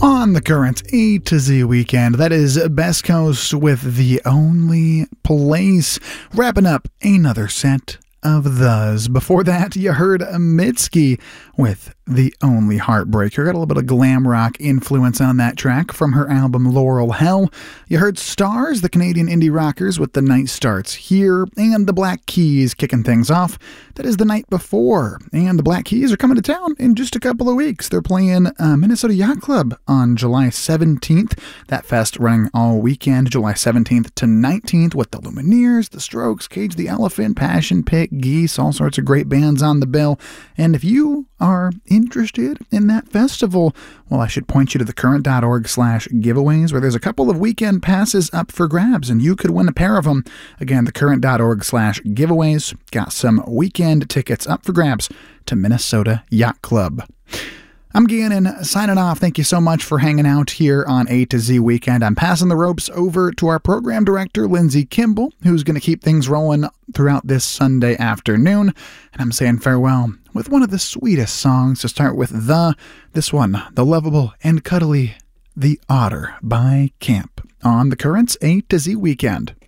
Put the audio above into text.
On the current A to Z weekend, that is Best Coast with The Only Place, wrapping up another set of those. Before that, you heard Mitski with The Only Heartbreaker. Got a little bit of glam rock influence on that track from her album Laurel Hell. You heard Stars, the Canadian indie rockers, with The Night Starts Here, and the Black Keys kicking things off. That is The Night Before, and the Black Keys are coming to town in just a couple of weeks. They're playing Minnesota Yacht Club on July 17th. That fest running all weekend, July 17th to 19th, with the Lumineers, the Strokes, Cage the Elephant, Passion Pit, Geese, all sorts of great bands on the bill. And if you are interested in that festival, well, I should point you to thecurrent.org/giveaways, where there's a couple of weekend passes up for grabs, and you could win a pair of them. Again, thecurrent.org/giveaways. Got some weekend tickets up for grabs to Minnesota Yacht Club. I'm Gannon, signing off. Thank you so much for hanging out here on A to Z Weekend. I'm passing the ropes over to our program director, Lindsay Kimball, who's going to keep things rolling throughout this Sunday afternoon. And I'm saying farewell with one of the sweetest songs to start with this one, the lovable and cuddly The Otter by Camp on the Currents A to Z Weekend.